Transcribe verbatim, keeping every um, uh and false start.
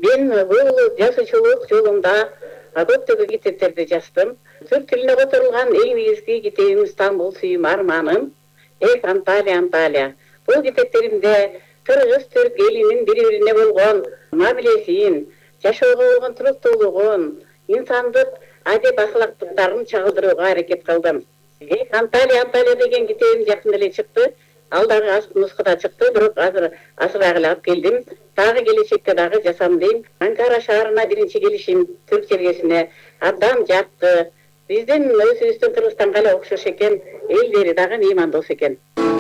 Мен бул жазуучулук жолумда көптөгөн китептерди жаздым. Түрк тилине которулган эң негизги китебим Стамбул сүйүүм арманым, Эх Анталия, Анталия. Бул китептеримде кыргыз түрк элинин бири бирине болгон мамилесин, жашоого болгон туруктуулугун, инсандык адеп ахлактыктарын чагылдырууга аракет кылдым. Эх Анталия, Анталия деген китебим жакында эле чыкты. Ал дагы нускада чыкты, бирок азыр азыраак эле алып келдим. Дагы келечекте дагы жасам дейм. Анкара шаарына биринчи келишим түрк чергесине абдан жакты. Биздин өзүбүздүн Кыргызстанга эле окшош экен, элдери дагы меймандос экен.